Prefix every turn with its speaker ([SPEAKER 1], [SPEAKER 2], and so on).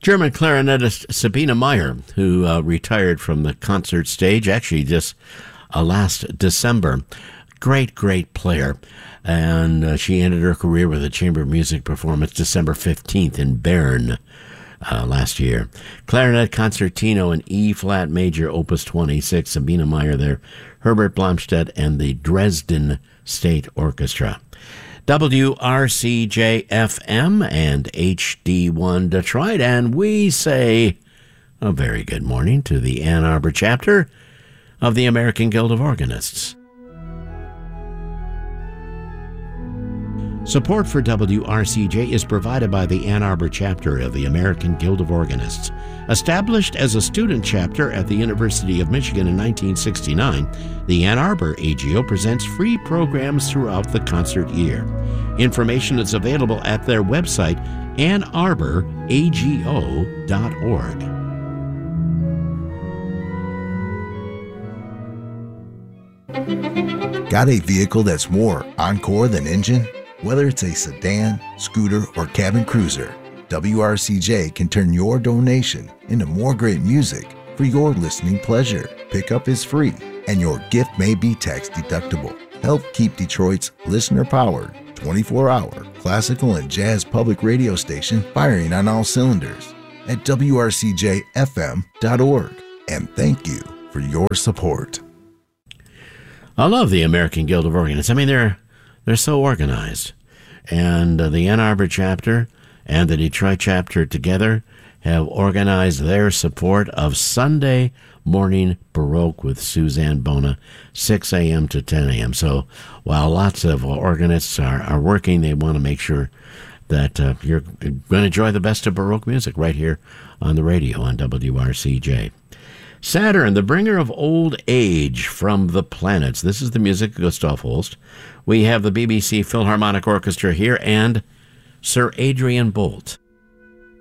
[SPEAKER 1] German clarinetist Sabine Meyer, who retired from the concert stage actually just last December. Great player. And she ended her career with a chamber music performance December 15th in Bern last year. Clarinet Concertino in E-flat major, Opus 26, Sabine Meyer there, Herbert Blomstedt, and the Dresden State Orchestra. WRCJ-FM and HD1 Detroit, and we say a very good morning to the Ann Arbor chapter of the American Guild of Organists. Support for WRCJ is provided by the Ann Arbor chapter of the American Guild of Organists. Established as a student chapter at the University of Michigan in 1969, the Ann Arbor AGO presents free programs throughout the concert year. Information is available at their website, annarbораgo.org.
[SPEAKER 2] Got a vehicle that's more Encore than engine? Whether it's a sedan, scooter, or cabin cruiser, WRCJ can turn your donation into more great music for your listening pleasure. Pickup is free, and your gift may be tax deductible. Help keep Detroit's listener-powered, 24-hour classical and jazz public radio station firing on all cylinders at WRCJFM.org. And thank you for your support.
[SPEAKER 1] I love the American Guild of Organists. I mean, they're so organized. And the Ann Arbor chapter and the Detroit chapter together have organized their support of Sunday morning Baroque with Suzanne Bona, 6 a.m. to 10 a.m. So while lots of organists are working, they want to make sure that you're going to enjoy the best of Baroque music right here on the radio on WRCJ. Saturn, the bringer of old age from the planets. This is the music of Gustav Holst. We have the BBC Philharmonic Orchestra here and Sir Adrian Boult.